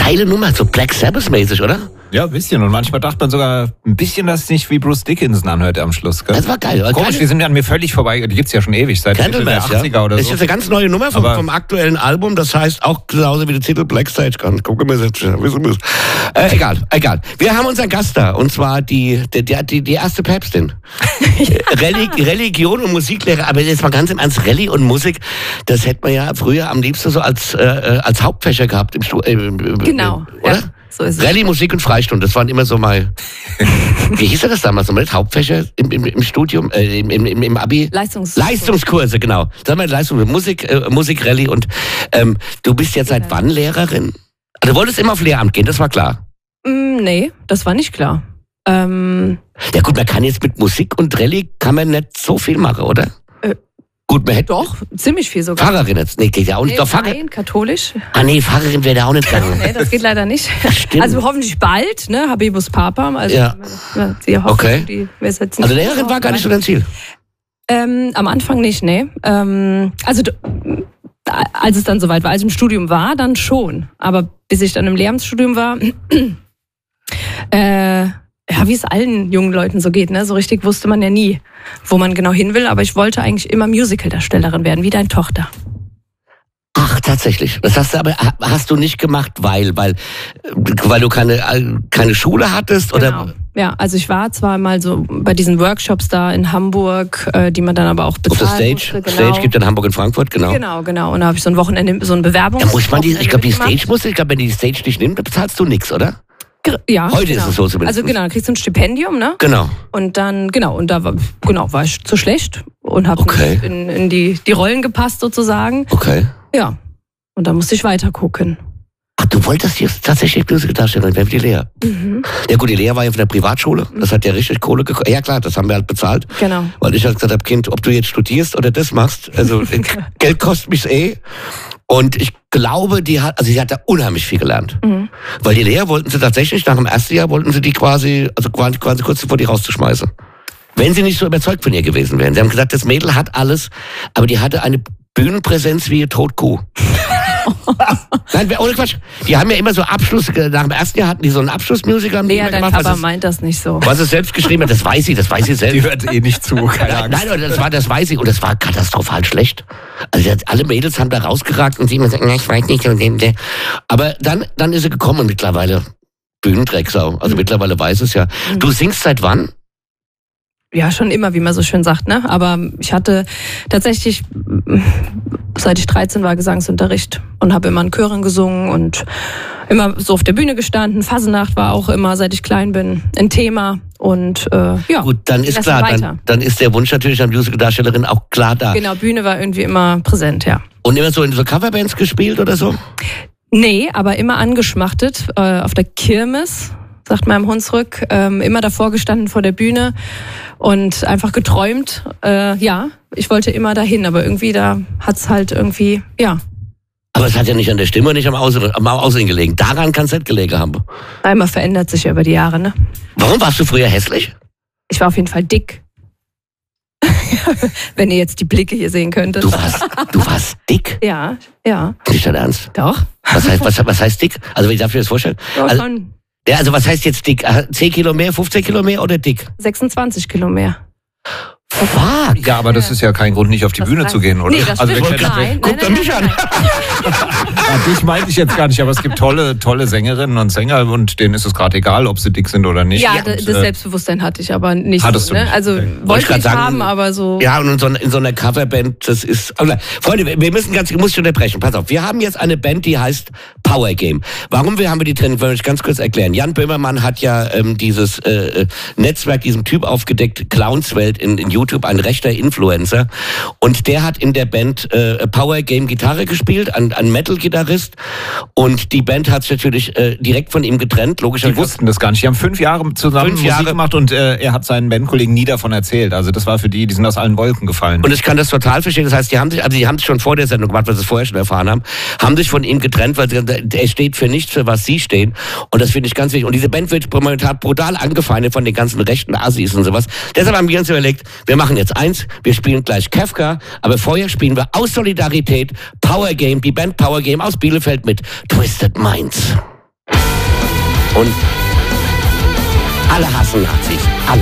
geile Nummer, so Black Sabbath-mäßig, oder? Ja, ein bisschen. Und manchmal dachte man sogar ein bisschen, dass es nicht wie Bruce Dickinson anhört am Schluss. Gell? Das war geil. Komisch, die sind an mir völlig vorbei. Die gibt's ja schon ewig, seit Mitte der 80er oder so. Das ist jetzt eine ganz neue Nummer vom aktuellen Album. Das heißt auch genauso wie der Titel Black Sage. Gucken wir jetzt. Egal. Wir haben unseren Gast da. Und zwar die erste Päpstin. Religion und Musiklehre. Aber jetzt mal ganz im Ernst, Rallye und Musik, das hätte man ja früher am liebsten so als Hauptfächer gehabt im Studium. Genau. Oder? Ja. So ist es. Rallye, Musik und Freistunde, das waren immer so mal, wie hieß das damals nochmal, Hauptfächer im Studium, im Abi? Leistungskurse, genau. Das haben wir Musik, Rallye und du bist jetzt seit wann Lehrerin? Also, du wolltest immer auf Lehramt gehen, das war klar? Nee, das war nicht klar. Ja gut, man kann jetzt mit Musik und Rallye kann man nicht so viel machen, oder? Gut, man hätte... Doch, ziemlich viel sogar. Pfarrerin jetzt? Nee, geht ja auch nicht. Doch, nein, katholisch. Ah nee, Pfarrerin wäre da auch nicht gegangen. Nee, das geht leider nicht. Stimmt. Also hoffentlich bald, ne? Habibus Papam. Also, ja. Die Hoffnung, okay. Also Lehrerin war gar nicht so dein Ziel? Am Anfang nicht, nee. Also als es dann soweit war, als ich im Studium war, dann schon. Aber bis ich dann im Lehramtsstudium war... Ja, wie es allen jungen Leuten so geht, ne? So richtig wusste man ja nie, wo man genau hin will. Aber ich wollte eigentlich immer Musical-Darstellerin werden, wie deine Tochter. Ach, tatsächlich. Das hast du nicht gemacht, weil du keine Schule hattest? Oder? Genau. Ja, also ich war zwar mal so bei diesen Workshops da in Hamburg, die man dann aber auch bezahlen auf der Stage? Musste, genau. Stage gibt es in Hamburg und Frankfurt, genau. Genau. Und da habe ich so ein Wochenende, so ein Bewerbungs... Ja, muss man ich glaube, wenn die Stage nicht nimmt, bezahlst du nichts, oder? Ja, heute ist es so zumindest. Also genau, dann kriegst du ein Stipendium, ne? Genau. Und dann, und da war ich zu schlecht und habe nicht in die Rollen gepasst sozusagen. Okay. Ja, und dann musste ich weiter gucken. Ach, du wolltest jetzt tatsächlich Musical-Darstellerin werden wie die Lea? Mhm. Ja gut, die Lea war ja von der Privatschule, das hat ja richtig Kohle gekostet. Ja klar, das haben wir halt bezahlt. Genau. Weil ich halt gesagt habe, Kind, ob du jetzt studierst oder das machst, also Geld kostet mich Und ich glaube, sie hat da unheimlich viel gelernt. Mhm. Weil die Lea wollten sie tatsächlich, nach dem ersten Jahr wollten sie die quasi kurz bevor die rauszuschmeißen. Wenn sie nicht so überzeugt von ihr gewesen wären. Sie haben gesagt, das Mädel hat alles, aber die hatte eine Bühnenpräsenz wie eine Totkuh. Nein, ohne Quatsch. Die haben ja immer so Abschluss, nach dem ersten Jahr hatten die so einen Abschlussmusiker. Lea, dein Papa meint das nicht so. Was es selbst geschrieben hat, das weiß sie selbst. Die hört nicht zu, keine Angst. Nein, das weiß ich und das war katastrophal schlecht. Also alle Mädels haben da rausgeragt und sie immer sagen, ich weiß nicht. Aber dann ist sie gekommen mittlerweile. Bühnendrecksau. Also mittlerweile weiß es ja. Du singst seit wann? Ja, schon immer, wie man so schön sagt, ne? Aber ich hatte tatsächlich, seit ich 13 war, Gesangsunterricht und habe immer in Chören gesungen und immer so auf der Bühne gestanden. Fasenacht war auch immer, seit ich klein bin, ein Thema und ja. Gut, dann ist klar, dann ist der Wunsch natürlich an Musical-Darstellerin auch klar da. Genau, Bühne war irgendwie immer präsent, ja. Und immer so in so Coverbands gespielt oder so? Nee, aber immer angeschmachtet auf der Kirmes. Sagt man im Hunsrück, immer davor gestanden vor der Bühne und einfach geträumt. Ja, ich wollte immer dahin, aber irgendwie da hat's halt irgendwie, ja. Aber es hat ja nicht an der Stimme, nicht am Aussehen gelegen. Daran kann es nicht gelegen haben. Einmal verändert sich ja über die Jahre, ne? Warum warst du früher hässlich? Ich war auf jeden Fall dick. Wenn ihr jetzt die Blicke hier sehen könntet. Du warst dick? Ja. Nicht dein Ernst? Doch. Was heißt dick? Also, wie darf ich mir das vorstellen? Ja, schon. Ja, also was heißt jetzt dick? 10 Kilo mehr, 15 Kilo mehr oder dick? 26 Kilo mehr. Fuck. Ja, aber das ist ja kein Grund, nicht auf die Bühne zu gehen, oder? Nee, das also stimmt. Nein, guckt er mich an. Ja, dich meinte ich jetzt gar nicht, aber es gibt tolle Sängerinnen und Sänger und denen ist es gerade egal, ob sie dick sind oder nicht. Ja, das Selbstbewusstsein hatte ich aber nicht. Hattest du nicht? Also wollte ich haben, aber so... Ja, und in so einer Coverband, das ist... Freunde, wir müssen muss ich unterbrechen. Pass auf, wir haben jetzt eine Band, die heißt Power Game. Warum haben wir die Training? Wollen wir euch ganz kurz erklären. Jan Böhmermann hat ja dieses Netzwerk, diesen Typ aufgedeckt, Clownswelt in YouTube, ein rechter Influencer. Und der hat in der Band Power Game Gitarre gespielt, ein Metal-Gitarrist. Und die Band hat sich natürlich direkt von ihm getrennt, logischerweise. Die wussten das gar nicht. Die haben 5 Jahre zusammen Musik gemacht und er hat seinen Bandkollegen nie davon erzählt. Also das war für die sind aus allen Wolken gefallen. Und ich kann das total verstehen. Das heißt, die haben sich schon vor der Sendung gemacht, weil sie es vorher schon erfahren haben sich von ihm getrennt, weil er steht für nichts, für was sie stehen. Und das finde ich ganz wichtig. Und diese Band wird momentan brutal angefeindet von den ganzen rechten Assis und sowas. Deshalb haben wir uns überlegt, wir machen jetzt eins, wir spielen gleich Kefka, aber vorher spielen wir aus Solidarität Power Game, die Band Power Game aus Bielefeld mit Twisted Minds. Und alle hassen Nazis. Alle.